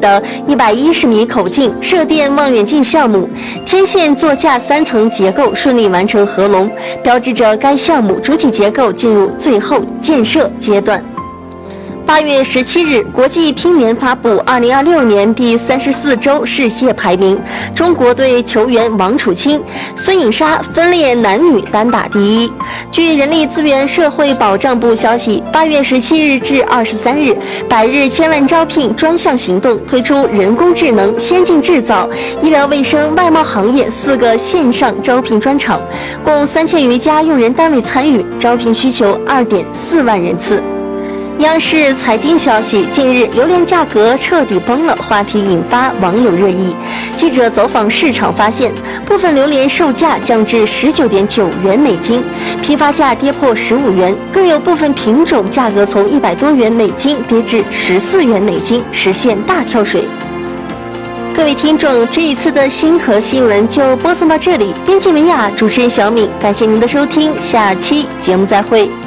的110米口径射电望远镜项目，天线座架3层结构顺利完成合龙，标志着该项目主体结构进入最后建设阶段。8月17日，国际乒联发布2026年第34周世界排名，中国队球员王楚钦、孙颖莎分列男女单打第一。据人力资源社会保障部消息，8月17日至23日，100日千万招聘专项行动推出人工智能、先进制造、医疗卫生、外贸行业4个线上招聘专场，共3000余家用人单位参与，招聘需求2.4万人次。央视财经消息，近日榴莲价格彻底崩了，话题引发网友热议。记者走访市场发现，部分榴莲售价降至19.9元每斤，批发价跌破15元，更有部分品种价格从100多元每斤跌至14元每斤，实现大跳水。各位听众，这一次的星河新闻就播送到这里，编辑文雅，主持人小敏，感谢您的收听，下期节目再会。